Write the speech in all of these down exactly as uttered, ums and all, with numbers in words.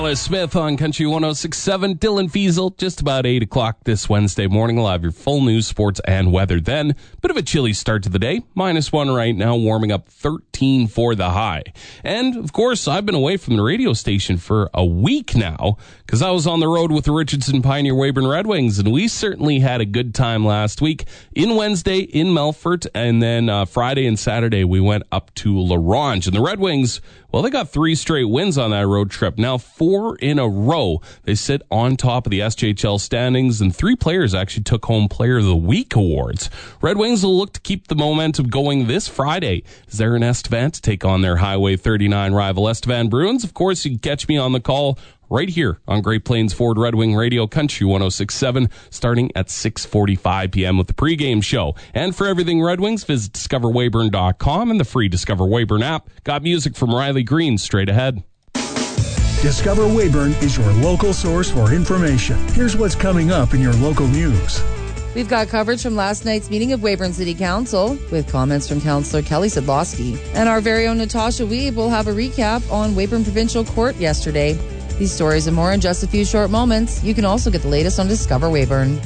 Alice Smith on Country one oh six point seven. Dylan Fiesel, just about eight o'clock this Wednesday morning. We'll have your full news, sports, and weather then. Bit of a chilly start to the day. Minus one right now, warming up thirteen for the high. And, of course, I've been away from the radio station for a week now because I was on the road with the Richardson Pioneer Weyburn Red Wings, and we certainly had a good time last week. In Wednesday, in Melfort, and then uh, Friday and Saturday, we went up to La Ronge. And the Red Wings, well, they got three straight wins on that road trip. Now, four in a row. They sit on top of the S J H L standings, and three players actually took home Player of the Week awards. Red Wings will look to keep the momentum going this Friday as they're in Estevan to take on their Highway thirty-nine rival Estevan Bruins. Of course, you can catch me on the call right here on Great Plains Ford Red Wing Radio, Country one oh six point seven, starting at six forty-five p.m. with the pregame show. And for everything Red Wings, visit discover weyburn dot com and the free Discover Weyburn app. Got music from Riley Green straight ahead. Discover Weyburn is your local source for information. Here's what's coming up in your local news. We've got coverage from last night's meeting of Weyburn City Council with comments from Councillor Kelly Sidlowski. And our very own Natasha Weeb will have a recap on Weyburn Provincial Court yesterday. These stories and more in just a few short moments. You can also get the latest on Discover Weyburn.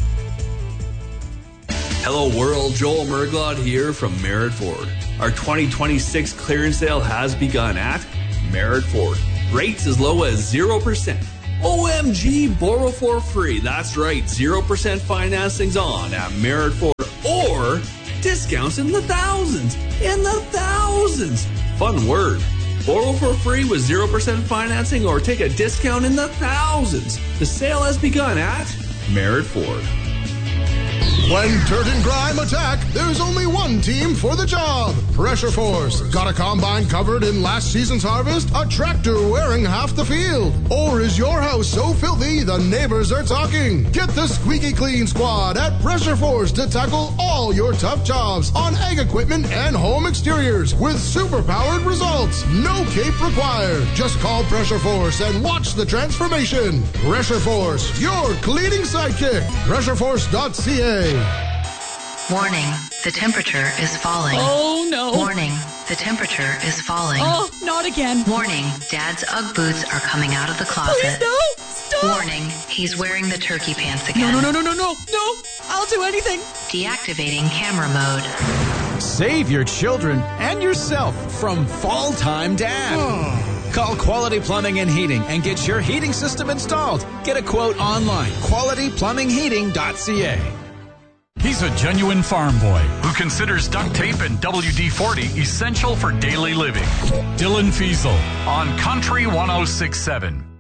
Hello world, Joel Merglot here from Merritt Ford. Our twenty twenty-six clearance sale has begun at Merritt Ford. Rates as low as zero percent. O M G, borrow for free. That's right, zero percent financing's on at Merritt Ford. Or discounts in the thousands. In the thousands. Fun word. Borrow for free with zero percent financing or take a discount in the thousands. The sale has begun at Merritt Ford. When dirt and grime attack, there's only one team for the job. Pressure Force. Got a combine covered in last season's harvest? A tractor wearing half the field? Or is your house so filthy the neighbors are talking? Get the squeaky clean squad at Pressure Force to tackle all your tough jobs on ag equipment and home exteriors with super-powered results. No cape required. Just call Pressure Force and watch the transformation. Pressure Force, your cleaning sidekick. pressure force dot c a. Warning, the temperature is falling. Oh, no. Warning, the temperature is falling. Oh, not again. Warning, Dad's Ugg boots are coming out of the closet. Please, no. Stop. Warning, he's wearing the turkey pants again. No, no, no, no, no, no. No, I'll do anything. Deactivating camera mode. Save your children and yourself from Fall Time Dad. Call Quality Plumbing and Heating and get your heating system installed. Get a quote online, quality plumbing heating dot c a. He's a genuine farm boy who considers duct tape and W D forty essential for daily living. Dylan Fiesel on Country one oh six point seven.